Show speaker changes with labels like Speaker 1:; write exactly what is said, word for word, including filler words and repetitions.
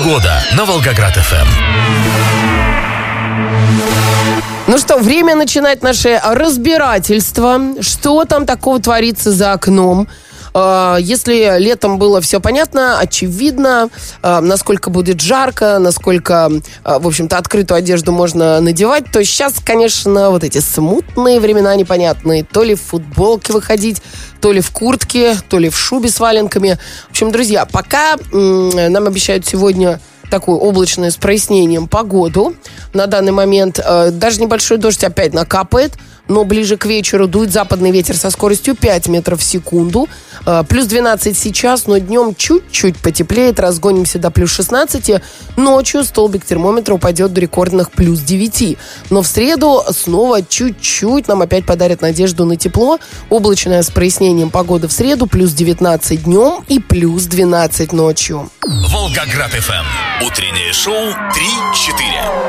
Speaker 1: Погода на Волгоград-ФМ.
Speaker 2: Ну что, время начинать наше разбирательство. Что там такого творится за окном? Если летом было все понятно, очевидно, насколько будет жарко, насколько, в общем-то, открытую одежду можно надевать, то сейчас, конечно, вот эти смутные времена непонятные. То ли в футболке выходить, то ли в куртке, то ли в шубе с валенками. В общем, друзья, пока нам обещают сегодня такую облачную с прояснением погоду. На данный момент даже небольшой дождь опять накапает, но ближе к вечеру дует западный ветер со скоростью пять метров в секунду. Плюс двенадцать сейчас, но днем чуть-чуть потеплеет, разгонимся до плюс шестнадцати. Ночью столбик термометра упадет до рекордных плюс девяти. Но в среду снова чуть-чуть нам опять подарят надежду на тепло. Облачная с прояснением погода в среду, плюс девятнадцать днем и плюс двенадцать ночью.
Speaker 1: Волгоград-ФМ. Утреннее шоу три четыре.